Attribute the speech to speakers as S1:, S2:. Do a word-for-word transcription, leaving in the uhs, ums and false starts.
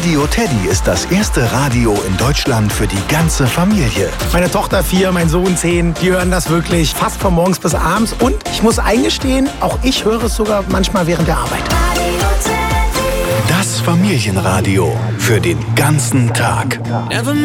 S1: Radio Teddy ist das erste Radio in Deutschland für die ganze Familie.
S2: Meine Tochter vier, mein Sohn zehn, die hören das wirklich fast von morgens bis abends. Und ich muss eingestehen, auch ich höre es sogar manchmal während der Arbeit.
S1: Das Familienradio für den ganzen Tag.
S3: Never